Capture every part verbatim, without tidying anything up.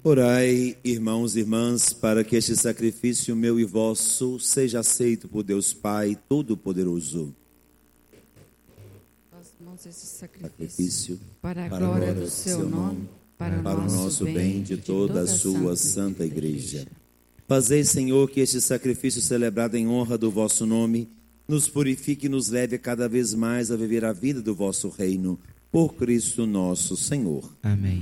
Orai, irmãos e irmãs, para que este sacrifício meu e vosso seja aceito por Deus Pai Todo-Poderoso. Façamos esse Sacrifício para a glória do seu nome, para para o nosso bem de toda a sua santa Igreja. Fazei, Senhor, que este sacrifício celebrado em honra do vosso nome nos purifique e nos leve cada vez mais a viver a vida do vosso reino, por Cristo nosso Senhor. Amém.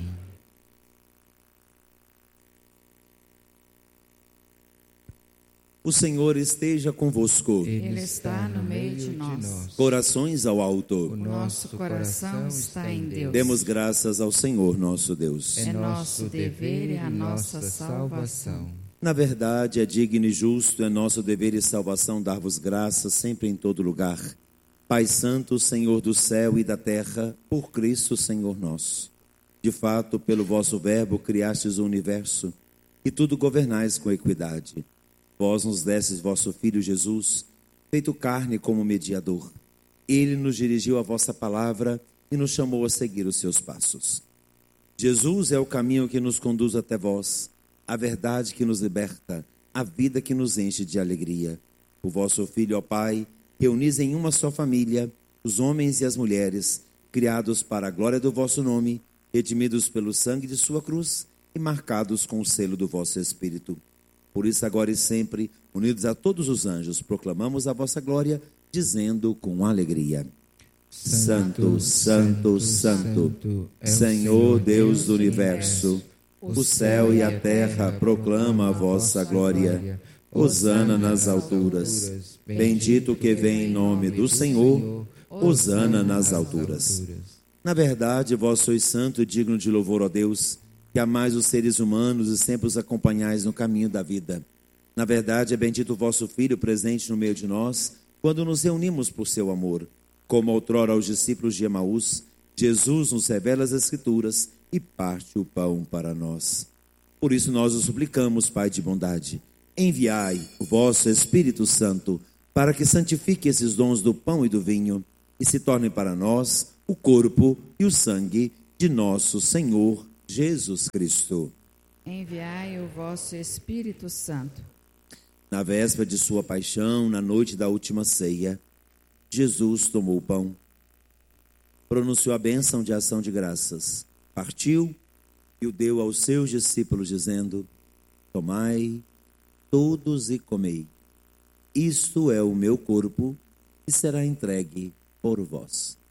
O Senhor esteja convosco. Ele está no meio de nós. Corações ao alto. O nosso coração está em Deus. Demos graças ao Senhor nosso Deus. É nosso dever e a nossa salvação. Na verdade, é digno e justo, é nosso dever e salvação dar-vos graças sempre em todo lugar. Pai Santo, Senhor do céu e da terra, por Cristo, Senhor nosso. De fato, pelo vosso verbo criastes o universo, e tudo governais com equidade. Vós nos destes vosso Filho Jesus, feito carne como mediador. Ele nos dirigiu a vossa palavra e nos chamou a seguir os seus passos. Jesus é o caminho que nos conduz até vós, a verdade que nos liberta, a vida que nos enche de alegria. O vosso Filho, ó Pai, reunis em uma só família os homens e as mulheres, criados para a glória do vosso nome, redimidos pelo sangue de sua cruz e marcados com o selo do vosso Espírito. Por isso, agora e sempre, unidos a todos os anjos, proclamamos a vossa glória, dizendo com alegria: Santo, Santo, Santo, Senhor Deus do universo, o céu e a terra proclamam a vossa glória. Hosana nas alturas. Bendito que vem em nome do Senhor. Hosana nas alturas. Na verdade, vós sois santo e digno de louvor, ó Deus, que amais os seres humanos e sempre os acompanhais no caminho da vida. Na verdade, é bendito o vosso Filho presente no meio de nós, quando nos reunimos por seu amor. Como outrora aos discípulos de Emaús, Jesus nos revela as Escrituras e parte o pão para nós. Por isso nós os suplicamos, Pai de bondade, enviai o vosso Espírito Santo para que santifique esses dons do pão e do vinho e se tornem para nós o corpo e o sangue de nosso Senhor Jesus Cristo. Enviai o vosso Espírito Santo. Na véspera de sua paixão, na noite da última ceia, Jesus tomou o pão, pronunciou a bênção de ação de graças, partiu e o deu aos seus discípulos, dizendo: tomai todos e comei. Isto é o meu corpo, que será entregue por vós.